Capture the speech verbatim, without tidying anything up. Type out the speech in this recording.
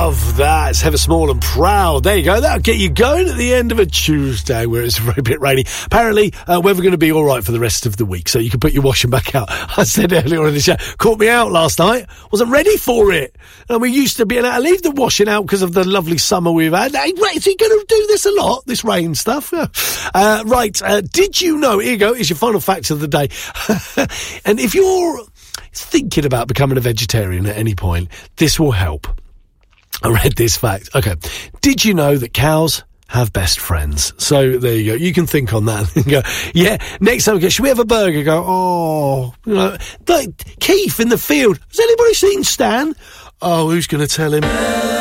love that. It's Heather Small and Proud. There you go. That'll get you going at the end of a Tuesday where it's a bit rainy. Apparently, uh, weather going to be all right for the rest of the week, so you can put your washing back out. I said earlier in the show, caught me out last night. Wasn't ready for it. And we used to be able to leave the washing out because of the lovely summer we've had. Hey, wait, is he going to do this a lot, this rain stuff? Uh, right. Uh, did you know, here you go, is your final fact of the day. And if you're thinking about becoming a vegetarian at any point, this will help. I read this fact. Okay. Did you know that cows have best friends? So there you go. You can think on that and go, yeah, next time we go, should we have a burger? Go, oh, you know, like Keith in the field. Has anybody seen Stan? Oh, who's going to tell him?